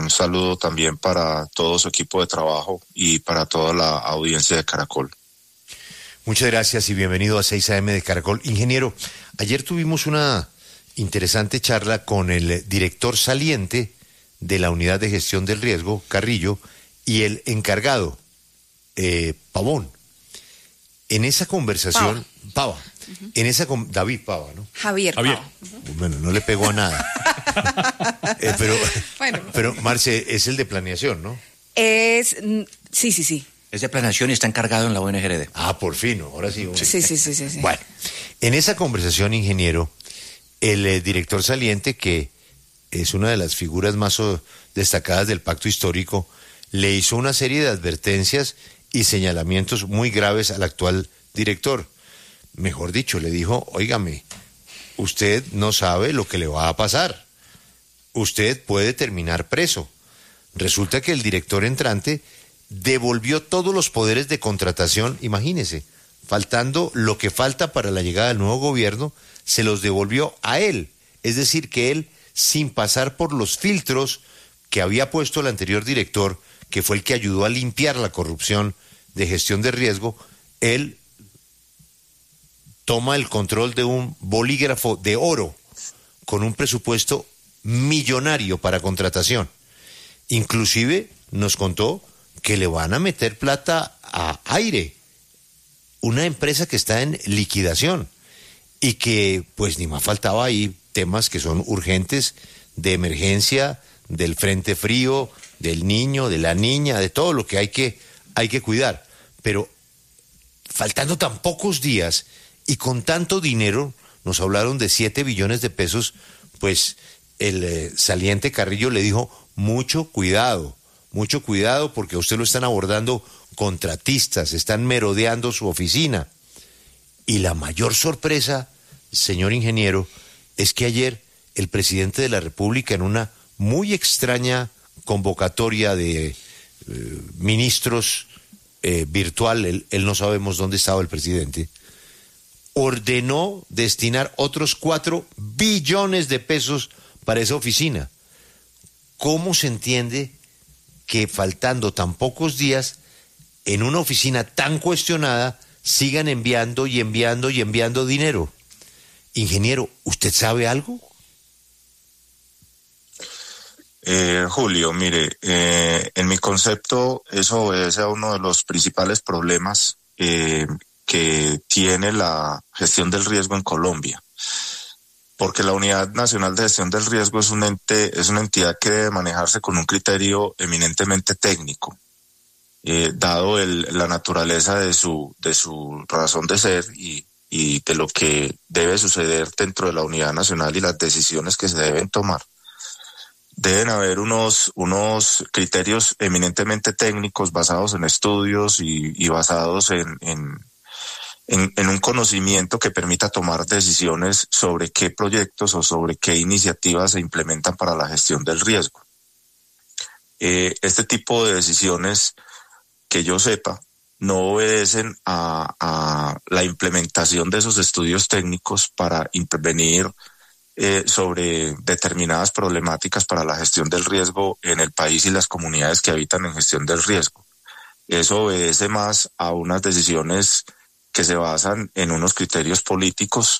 un saludo también para todo su equipo de trabajo y para toda la audiencia de Caracol. Muchas gracias y bienvenido a 6 AM de Caracol. Ingeniero, ayer tuvimos una interesante charla con el director saliente de la Unidad de Gestión del Riesgo, Carrillo, y el encargado, Pavón. En esa conversación, Pava, David Pava, ¿no? Javier. Pava. Bueno, no le pegó a nada. Pero Marce, es el de planeación, ¿no? Sí. Es de planeación y está encargado en la UNGRD. Ah, por fin, ahora sí. Sí. Bueno, en esa conversación, ingeniero, el director saliente, que es una de las figuras más destacadas del pacto histórico, le hizo una serie de advertencias y señalamientos muy graves al actual director. Mejor dicho, le dijo, óigame, usted no sabe lo que le va a pasar. Usted puede terminar preso. Resulta que el director entrante devolvió todos los poderes de contratación, imagínese, faltando lo que falta para la llegada del nuevo gobierno, se los devolvió a él. Es decir, que él, sin pasar por los filtros que había puesto el anterior director, que fue el que ayudó a limpiar la corrupción de gestión de riesgo, él toma el control de un bolígrafo de oro con un presupuesto millonario para contratación. Inclusive nos contó que le van a meter plata a Aire, una empresa que está en liquidación y que pues ni más faltaba ahí temas que son urgentes de emergencia, del frente frío, del niño, de la niña, de todo lo que hay que cuidar. Pero faltando tan pocos días y con tanto dinero, nos hablaron de 7 billones de pesos, pues el saliente Carrillo le dijo, mucho cuidado, porque a usted lo están abordando contratistas, están merodeando su oficina. Y la mayor sorpresa, señor ingeniero, es que ayer el presidente de la República, en una muy extraña convocatoria de ministros virtual, él no sabemos dónde estaba el presidente, ordenó destinar otros 4 billones de pesos para esa oficina. ¿Cómo se entiende que faltando tan pocos días, en una oficina tan cuestionada, sigan enviando dinero? Ingeniero, ¿usted sabe algo? Julio, mire, en mi concepto eso obedece a uno de los principales problemas que tiene la gestión del riesgo en Colombia, porque la Unidad Nacional de Gestión del Riesgo es una entidad que debe manejarse con un criterio eminentemente técnico, dado la naturaleza de su razón de ser y de lo que debe suceder dentro de la Unidad Nacional y las decisiones que se deben tomar. Deben haber unos criterios eminentemente técnicos basados en estudios y basados en un conocimiento que permita tomar decisiones sobre qué proyectos o sobre qué iniciativas se implementan para la gestión del riesgo. Este tipo de decisiones, que yo sepa, no obedecen a la implementación de esos estudios técnicos para intervenir sobre determinadas problemáticas para la gestión del riesgo en el país y las comunidades que habitan en gestión del riesgo. Eso obedece más a unas decisiones que se basan en unos criterios políticos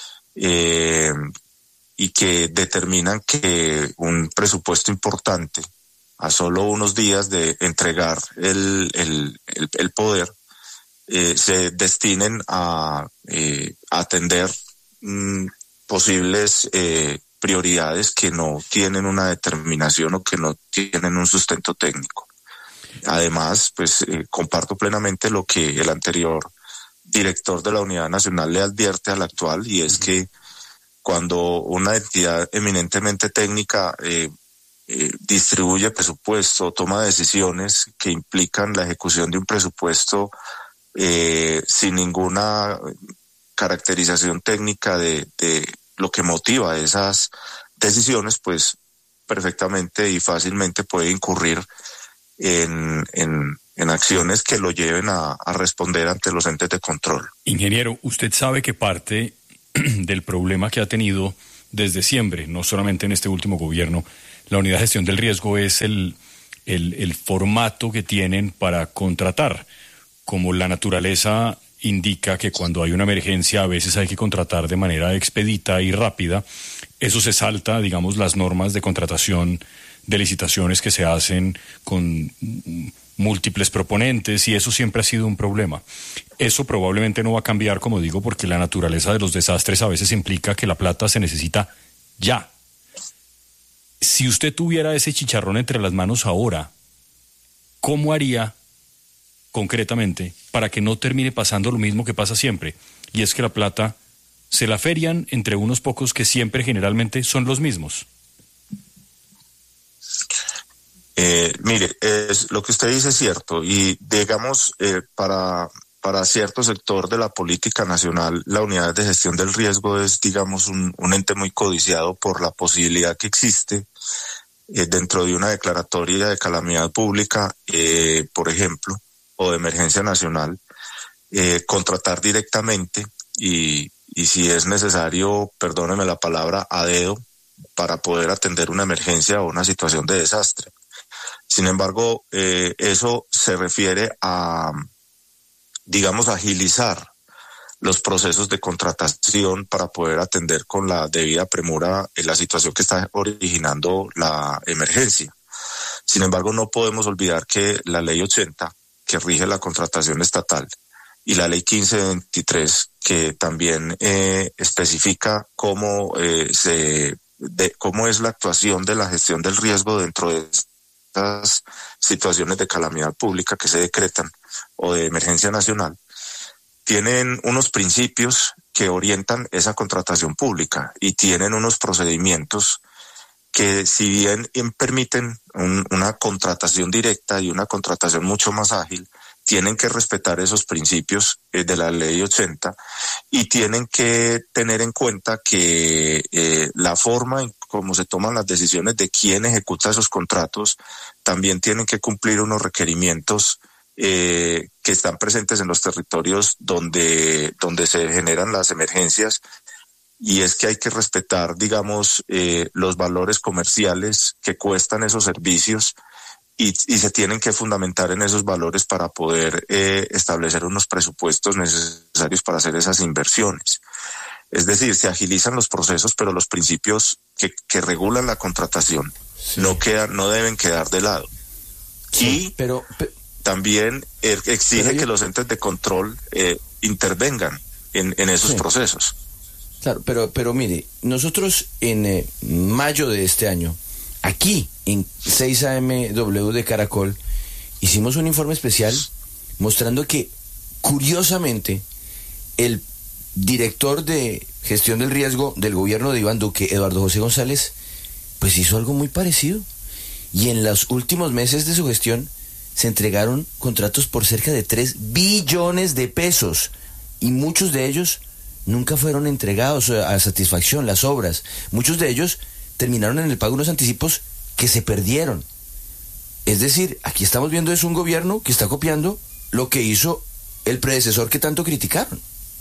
y que determinan que un presupuesto importante, a solo unos días de entregar el poder, se destinen a atender posibles prioridades que no tienen una determinación o que no tienen un sustento técnico. Además, pues comparto plenamente lo que el anterior director de la Unidad Nacional le advierte al actual, y es que cuando una entidad eminentemente técnica distribuye presupuesto, toma decisiones que implican la ejecución de un presupuesto sin ninguna caracterización técnica de lo que motiva esas decisiones, pues perfectamente y fácilmente puede incurrir en acciones que lo lleven a responder ante los entes de control. Ingeniero, usted sabe que parte del problema que ha tenido desde siempre, no solamente en este último gobierno, la unidad de gestión del riesgo es el formato que tienen para contratar. Como la naturaleza indica que cuando hay una emergencia a veces hay que contratar de manera expedita y rápida, eso se salta, digamos, las normas de contratación de licitaciones que se hacen con múltiples proponentes, y eso siempre ha sido un problema. Eso probablemente no va a cambiar, como digo, porque la naturaleza de los desastres a veces implica que la plata se necesita ya. Si usted tuviera ese chicharrón entre las manos ahora, ¿cómo haría concretamente para que no termine pasando lo mismo que pasa siempre? Y es que la plata se la ferian entre unos pocos que siempre generalmente son los mismos. Mire, lo que usted dice es cierto, y digamos, para cierto sector de la política nacional, la unidad de gestión del riesgo es, digamos, un ente muy codiciado por la posibilidad que existe dentro de una declaratoria de calamidad pública, por ejemplo, o de emergencia nacional, contratar directamente y si es necesario, perdóneme la palabra, a dedo, para poder atender una emergencia o una situación de desastre. Sin embargo, eso se refiere a, digamos, agilizar los procesos de contratación para poder atender con la debida premura la situación que está originando la emergencia. Sin embargo, no podemos olvidar que la Ley 80, que rige la contratación estatal, y la Ley 1523, que también especifica cómo es la actuación de la gestión del riesgo dentro de estas situaciones de calamidad pública que se decretan o de emergencia nacional, tienen unos principios que orientan esa contratación pública y tienen unos procedimientos que, si bien permiten una contratación directa y una contratación mucho más ágil, tienen que respetar esos principios de la Ley 80 y tienen que tener en cuenta que la forma en cómo se toman las decisiones de quién ejecuta esos contratos también tienen que cumplir unos requerimientos que están presentes en los territorios donde se generan las emergencias, y es que hay que respetar, digamos, los valores comerciales que cuestan esos servicios y se tienen que fundamentar en esos valores para poder establecer unos presupuestos necesarios para hacer esas inversiones. Es decir, se agilizan los procesos, pero los principios que regulan la contratación no deben quedar de lado. Sí, y también exige que los entes de control intervengan en esos procesos. Claro, pero mire, nosotros en mayo de este año, aquí en 6AMW de Caracol, hicimos un informe especial mostrando que, curiosamente, el director de gestión del riesgo del gobierno de Iván Duque, Eduardo José González, pues hizo algo muy parecido. Y en los últimos meses de su gestión se entregaron contratos por cerca de 3 billones de pesos, y muchos de ellos nunca fueron entregados a satisfacción, las obras. Muchos de ellos terminaron en el pago de unos anticipos que se perdieron. Es decir, aquí estamos viendo es un gobierno que está copiando lo que hizo el predecesor que tanto criticaron.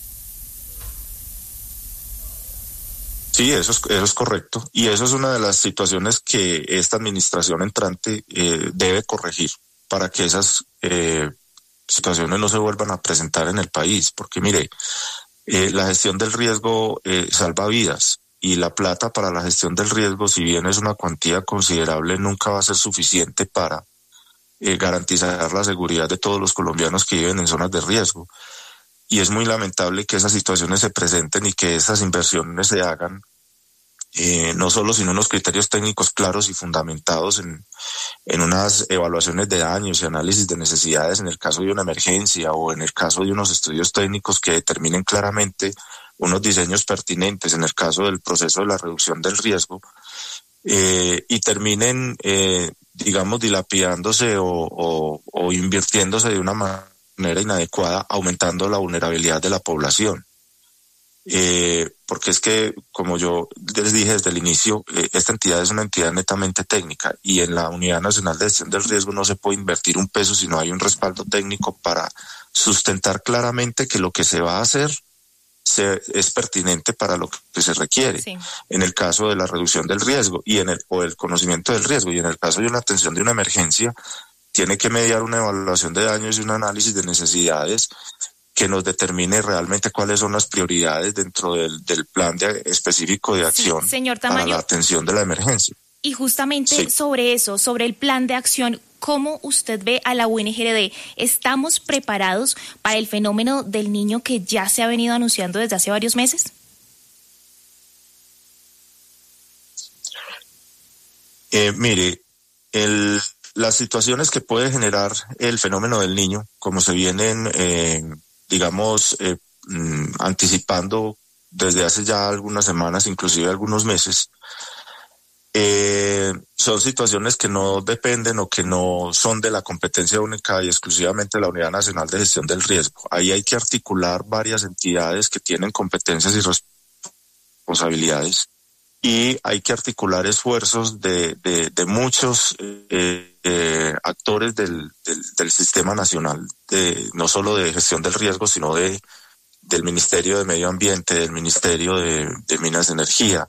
Sí, eso es correcto, y eso es una de las situaciones que esta administración entrante debe corregir para que esas situaciones no se vuelvan a presentar en el país, porque mire, la gestión del riesgo salva vidas, y la plata para la gestión del riesgo, si bien es una cuantía considerable, nunca va a ser suficiente para garantizar la seguridad de todos los colombianos que viven en zonas de riesgo. Y es muy lamentable que esas situaciones se presenten y que esas inversiones se hagan no solo sin unos criterios técnicos claros y fundamentados en unas evaluaciones de daños y análisis de necesidades en el caso de una emergencia, o en el caso de unos estudios técnicos que determinen claramente unos diseños pertinentes en el caso del proceso de la reducción del riesgo, y terminen, digamos, dilapidándose o invirtiéndose de una manera inadecuada, aumentando la vulnerabilidad de la población. Porque es que, como yo les dije desde el inicio, esta entidad es una entidad netamente técnica, y en la Unidad Nacional de Gestión del Riesgo no se puede invertir un peso si no hay un respaldo técnico para sustentar claramente que lo que se va a hacer es pertinente para lo que se requiere. Sí. En el caso de la reducción del riesgo o el conocimiento del riesgo, y en el caso de una atención de una emergencia, tiene que mediar una evaluación de daños y un análisis de necesidades que nos determine realmente cuáles son las prioridades dentro del plan específico de acción, señor para Tamayo, la atención de la emergencia. y justamente Sí. sobre eso, sobre el plan de acción, ¿cómo usted ve a la UNGRD? ¿Estamos preparados para el fenómeno del niño que ya se ha venido anunciando desde hace varios meses? Mire, las situaciones que puede generar el fenómeno del niño, como se vienen, anticipando desde hace ya algunas semanas, inclusive algunos meses, son situaciones que no dependen o que no son de la competencia única y exclusivamente de la Unidad Nacional de Gestión del Riesgo. Ahí hay que articular varias entidades que tienen competencias y responsabilidades, y hay que articular esfuerzos de muchos actores del sistema nacional, no solo de gestión del riesgo, sino del Ministerio de Medio Ambiente, del Ministerio de Minas y Energía,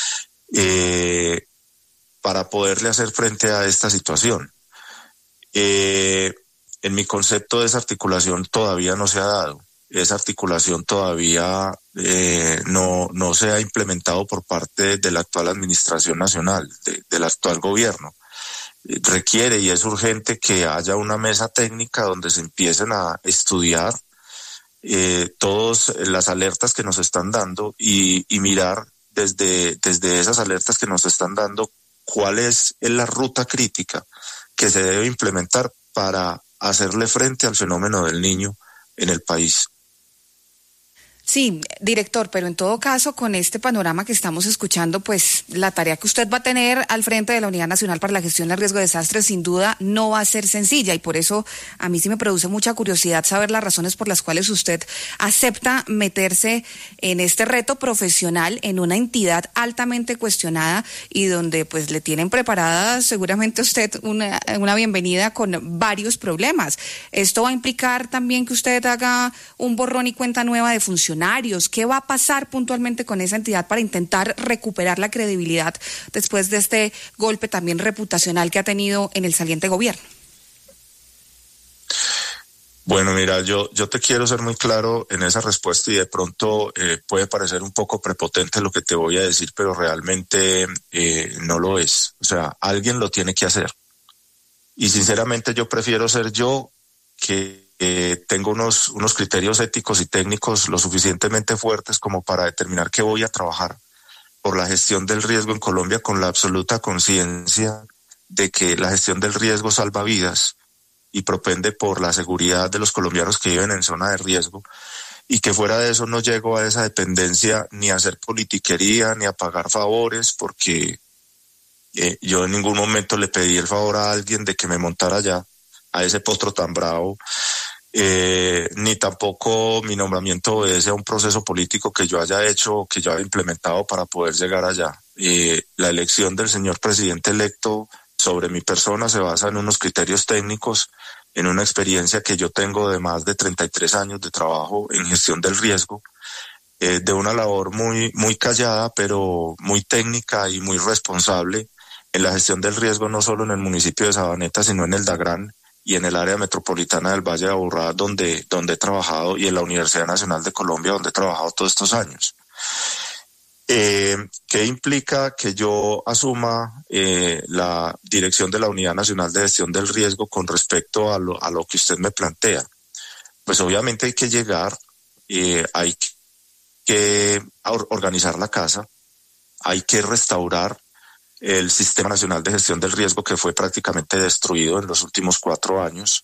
para poderle hacer frente a esta situación. En mi concepto, esa articulación todavía no se ha dado. Esa articulación todavía no se ha implementado por parte de la actual administración nacional, del actual gobierno. Requiere y es urgente que haya una mesa técnica donde se empiecen a estudiar todas las alertas que nos están dando y mirar desde esas alertas que nos están dando cuál es la ruta crítica que se debe implementar para hacerle frente al fenómeno del niño en el país. Sí, director, pero en todo caso, con este panorama que estamos escuchando, pues la tarea que usted va a tener al frente de la Unidad Nacional para la Gestión del Riesgo de Desastres sin duda no va a ser sencilla, y por eso a mí sí me produce mucha curiosidad saber las razones por las cuales usted acepta meterse en este reto profesional en una entidad altamente cuestionada y donde pues le tienen preparada seguramente a usted una bienvenida con varios problemas. ¿Esto va a implicar también que usted haga un borrón y cuenta nueva de funcionarios? ¿Qué va a pasar puntualmente con esa entidad para intentar recuperar la credibilidad después de este golpe también reputacional que ha tenido en el saliente gobierno? Bueno, mira, yo te quiero ser muy claro en esa respuesta, y de pronto puede parecer un poco prepotente lo que te voy a decir, pero realmente no lo es. O sea, alguien lo tiene que hacer. Y sinceramente yo prefiero ser yo, que tengo unos criterios éticos y técnicos lo suficientemente fuertes como para determinar que voy a trabajar por la gestión del riesgo en Colombia, con la absoluta conciencia de que la gestión del riesgo salva vidas y propende por la seguridad de los colombianos que viven en zona de riesgo, y que fuera de eso no llego a esa dependencia ni a hacer politiquería ni a pagar favores, porque yo en ningún momento le pedí el favor a alguien de que me montara allá a ese potro tan bravo, ni tampoco mi nombramiento obedece a un proceso político que yo haya hecho o que yo haya implementado para poder llegar allá. La elección del señor presidente electo sobre mi persona se basa en unos criterios técnicos, en una experiencia que yo tengo de más de 33 años de trabajo en gestión del riesgo, de una labor muy callada, pero muy técnica y muy responsable en la gestión del riesgo, no solo en el municipio de Sabaneta, sino en el Dagrán y en el área metropolitana del Valle de Aburrá, donde he trabajado, y en la Universidad Nacional de Colombia, donde he trabajado todos estos años. ¿Qué implica que yo asuma la dirección de la Unidad Nacional de Gestión del Riesgo con respecto a lo que usted me plantea? Pues obviamente hay que llegar, hay que organizar la casa, hay que restaurar el Sistema Nacional de Gestión del Riesgo, que fue prácticamente destruido en los últimos 4 años,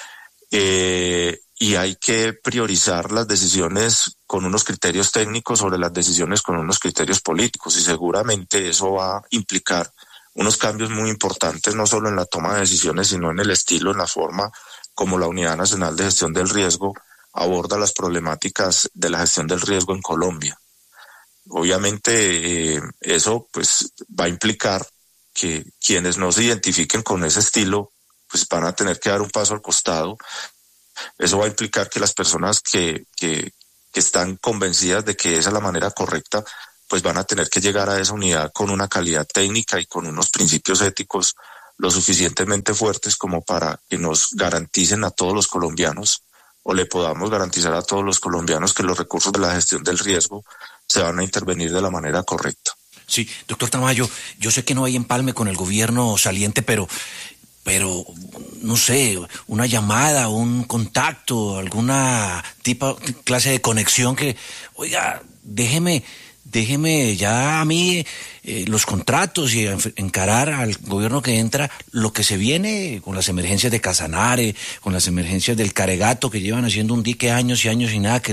y hay que priorizar las decisiones con unos criterios técnicos sobre las decisiones con unos criterios políticos, y seguramente eso va a implicar unos cambios muy importantes, no solo en la toma de decisiones, sino en el estilo, en la forma como la Unidad Nacional de Gestión del Riesgo aborda las problemáticas de la gestión del riesgo en Colombia. Obviamente eso pues va a implicar que quienes no se identifiquen con ese estilo pues van a tener que dar un paso al costado. Eso va a implicar que las personas que que están convencidas de que esa es la manera correcta, pues van a tener que llegar a esa unidad con una calidad técnica y con unos principios éticos lo suficientemente fuertes como para que nos garanticen a todos los colombianos, o le podamos garantizar a todos los colombianos, que los recursos de la gestión del riesgo se van a intervenir de la manera correcta. Sí, doctor Tamayo, yo sé que no hay empalme con el gobierno saliente, pero no sé, una llamada, un contacto, alguna clase de conexión que, oiga, déjeme ya a mí los contratos y encarar al gobierno que entra lo que se viene con las emergencias de Casanare, con las emergencias del Caregato, que llevan haciendo un dique años y años y nada que